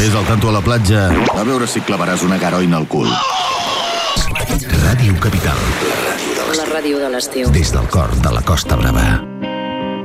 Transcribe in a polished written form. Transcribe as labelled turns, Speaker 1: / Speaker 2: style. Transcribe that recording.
Speaker 1: Ves al tanto a la platja.
Speaker 2: A veure si clavaràs una garoina al cul.
Speaker 1: Ràdio Capital.
Speaker 3: La ràdio de l'estiu.
Speaker 1: Des del cor de la Costa Brava.